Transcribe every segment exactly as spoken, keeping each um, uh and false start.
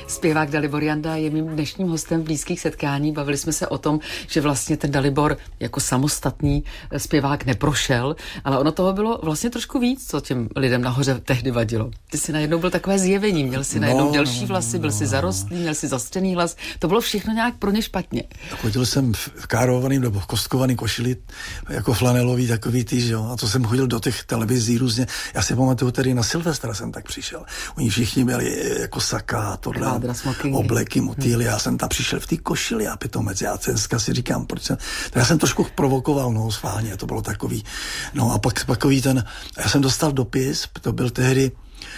Zpěvák Dalibor Janda je mým dnešním hostem v Blízkých setkání. Bavili jsme se o tom, že vlastně ten Dalibor jako samostatný zpěvák neprošel, ale ono toho bylo vlastně trošku víc, co těm lidem nahoře tehdy vadilo. Ty jsi najednou byl takové zjevení, měl si najednou no, dělší vlasy, byl si zarostlý, měl si zastřený hlas. To bylo všechno nějak pro ně špatně. Chodil jsem v károvaným nebo v kostkovaný košili, jako flanelový takový ty, že jo. A to jsem chodil do těch televizí různě. Já si pamatuju, tedy na Silvestra jsem tak přišel. Oni všichni byli jako saka, tohle, obleky, motýly. Já jsem tam přišel v té košili a pitomec. Já dneska si říkám, proč jsem... Já jsem trošku provokoval, no, schválně. To bylo takový. No a pak takový ten... Já jsem dostal dopis, to byl tehdy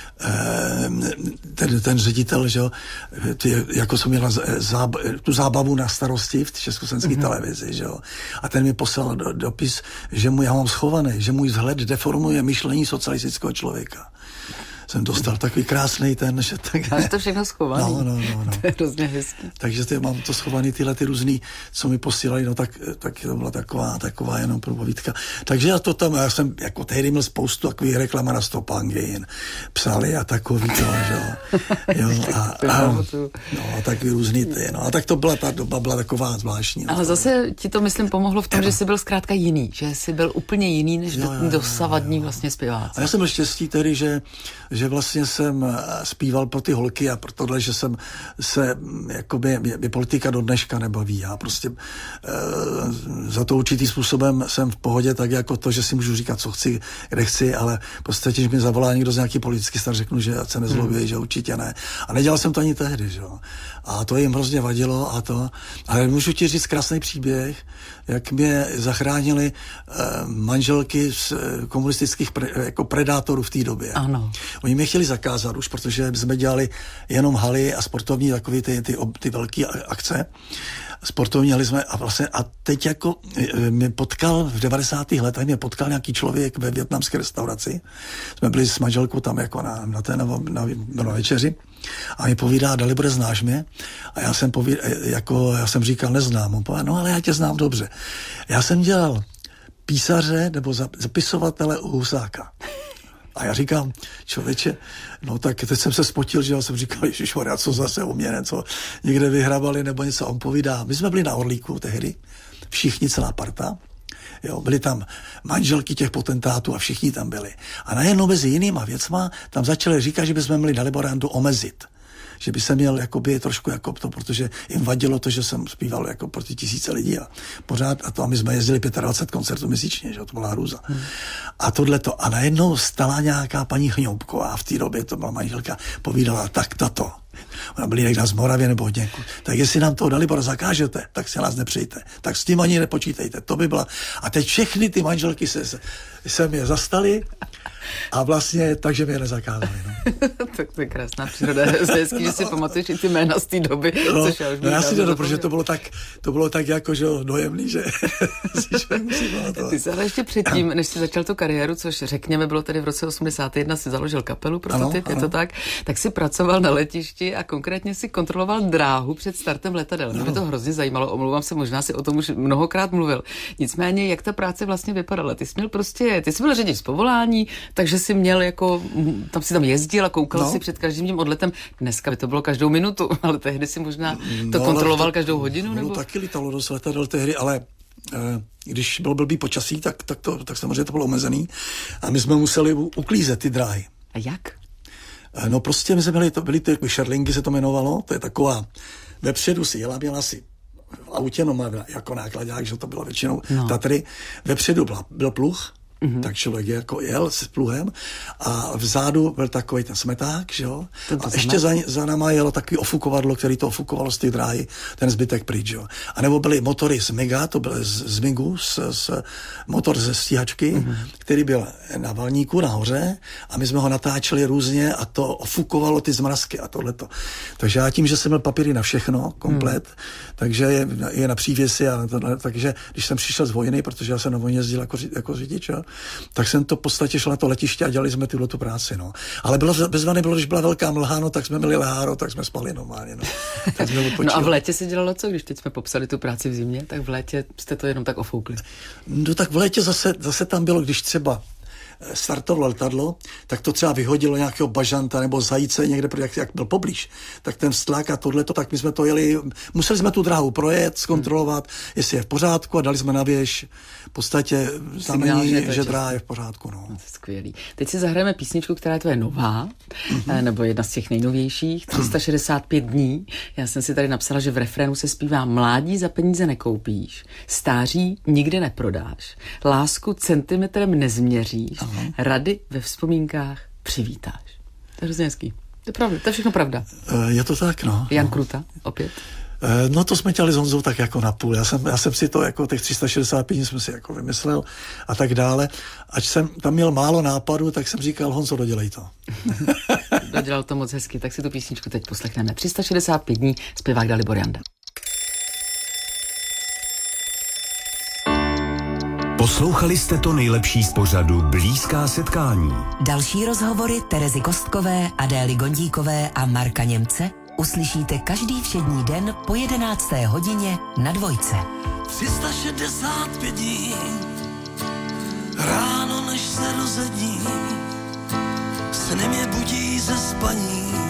ten, ten ředitel, že jo, jako jsem měl záb, tu zábavu na starosti v československé mm-hmm. televizi, že jo. A ten mi poslal do, dopis, že mu já mám schovaný, že můj vzhled deformuje myšlení socialistického člověka. Jsem dostal takový krásný ten, že tak... Máš to všechno schovaný. No, no, no, no. To je hrozně hezký. Takže ty, mám to schovaný, tyhle ty různý, co mi posílali, no tak, tak to byla taková, taková jenom povídka. Takže já to tam, já jsem jako tehdy měl spoustu takových reklama na Stopangin, psali a takový to, že jo. A, a, no a takový různý ty, no a tak to byla, ta doba byla taková zvláštní. Ale zase ti to, myslím, pomohlo v tom, že jsi byl zkrátka jiný, že jsi byl úplně jiný, než jo, jo, dosavadní jo, jo. vlastně zpěváci. A já jsem byl štěstí tedy, že že vlastně jsem zpíval pro ty holky a pro tohle, že jsem se, jakoby, mě politika do dneška nebaví. Já prostě e, za to určitým způsobem jsem v pohodě, tak jako to, že si můžu říkat, co chci, kde chci, ale v podstatě, když mi zavolá někdo z nějaký politický star, řeknu, že se nezlobí, hmm. že určitě ne. A nedělal jsem to ani tehdy, že jo. A to jim hrozně vadilo a to. Ale můžu ti říct krásný příběh, jak mě zachránili e, manželky z komunistických pre, jako predátorů v té době. Ano. Oni mě chtěli zakázat už, protože jsme dělali jenom haly a sportovní takový ty, ty, ty velké akce. Sportovní haly jsme a vlastně a teď jako mě potkal v devadesátých letech mě potkal nějaký člověk ve vietnamské restauraci. Jsme byli s manželkou tam jako na, na té na, na, na večeři a mi povídá, Dalibore, znáš mě? A já jsem povídal, jako já jsem říkal, neznám. On povídá, no ale já tě znám dobře. Já jsem dělal písaře nebo zapisovatele u Husáka. A já říkám, člověče, no tak teď jsem se spotil, že já jsem říkal, ježišmarja, co zase u mě, něco někde vyhrabali nebo něco. A on povídá, my jsme byli na Orlíku tehdy, všichni, celá parta, jo, byli tam manželky těch potentátů a všichni tam byli. A najednou mezi jinýma věcma tam začali říkat, že bychom měli Dalibora Jandu omezit. Že by se měl jakoby trošku jako to, protože jim vadilo to, že jsem zpíval jako pro ty tisíce lidí a pořád, a to a my jsme jezdili dvacet pět koncertů měsíčně, že to byla hrůza. Hmm. A tohleto, a najednou stala nějaká paní Chňoubková, v té době to byla manželka, povídala, tak tato. Ona byli někde z Moravě nebo někud. Tak jestli nám toho Dalibora zakážete, tak se nás nepřijte. Tak s tím ani nepočítejte. To by byla. A teď všechny ty manželky se, se, se mě zastali a vlastně takže mě nezakázali. No. Tak to je krásná příroda. Hezký, že si pamatuješ i ty jména z té doby. No, což já už no já si to, protože to bylo tak, to bylo tak jako, že dojemný, že Ty se ale ještě předtím, než jsi začal tu kariéru, což řekněme bylo tedy v roce osmdesát jedna, si založil kapelu Prototyp, je to tak, tak si pracoval na letišti a konkrétně si kontroloval dráhu před startem letadel. Mě by to hrozně zajímalo, omlouvám se, možná si o tom už mnohokrát mluvil. Nicméně, jak ta práce vlastně vypadala? Ty jsi měl prostě, ty jsi byl řidič z povolání, takže si měl jako, tam si tam jezdil a koukal no. si před každým tím odletem. Dneska by to bylo každou minutu, ale tehdy si možná to no, kontroloval to, každou hodinu? Nebo? No, taky lítalo dost letadel tehdy, ale eh, když bylo blbý počasí, tak, tak, to, tak samozřejmě to bylo omezený a my jsme museli uklízet ty dráhy. A jak? No prostě my jsme měli, to byly ty šerlingy, se to jmenovalo, to je taková, vepředu si jela, měla si v autě, no jako nákladák, že to bylo většinou no. Tatry, vepředu byl, byl pluh, mm-hmm. tak člověk jako jel s pluhem a vzadu byl takový ten smeták, že jo, a ještě za, za náma jelo takový ofukovadlo, který to ofukovalo z té dráhy, ten zbytek pryč, jo. A nebo byly motory z Miga, to byl z, z Migu, z, z, motor ze stíhačky, mm-hmm. který byl na valníku nahoře a my jsme ho natáčeli různě a to ofukovalo ty zmrazky a tohleto. Takže já tím, že jsem měl papíry na všechno, komplet, mm. takže je, je na přívěsy a tohle, takže když jsem přišel z vojny, protože já jsem na vojně jezdil jako, jako řidič, jo, tak jsem to v podstatě šel na to letiště a dělali jsme tuhle tu práci, no. Ale bylo, bez vany bylo, když byla velká mlha, no, tak jsme měli leháro, tak jsme spali normálně, no. Tak jsme no a v létě se dělalo co, když teď jsme popsali tu práci v zimě, tak v létě jste to jenom tak ofoukli? No tak v létě zase, zase tam bylo, když třeba startovalo letadlo, tak to třeba vyhodilo nějakého bažanta nebo zajíce někde, jak, jak byl poblíž, tak ten vztlak a tohleto, tak my jsme to jeli, museli jsme tu dráhu projet, zkontrolovat, hmm. jestli je v pořádku a dali jsme na věž v podstatě znamení, že, že dráha je v pořádku. No. No, to je skvělý. Teď si zahrajeme písničku, která je tvoje nová, mm-hmm. nebo jedna z těch nejnovějších, tři sta šedesát pět dní. Já jsem si tady napsala, že v refrénu se zpívá: mládí za peníze nekoupíš, stáří nikdy neprodáš, lásku centimetrem nezměříš, aha. rady ve vzpomínkách přivítáš. To je hrozně hezký. To je pravda, to je všechno pravda. Je to tak, no. Jan no. Kruta, opět. No to jsme dělali s Honzou tak jako napůl. Já jsem, já jsem si to jako těch tři sta šedesát pět jsem si jako vymyslel a tak dále. Ač jsem tam měl málo nápadů, tak jsem říkal: Honzo, dodělej to. Dodělal to moc hezky, tak si tu písničku teď poslechneme. tři sta šedesát pět dní, zpěvák Dalibor Janda. Poslouchali jste to nejlepší z pořadu Blízká setkání. Další rozhovory Terezy Kostkové, Adély Gondíkové a Marka Němce uslyšíte každý všední den po jedenácté hodině na Dvojce. tři sta šedesát pět dní, ráno než se rozední, sny mě budí ze spaní.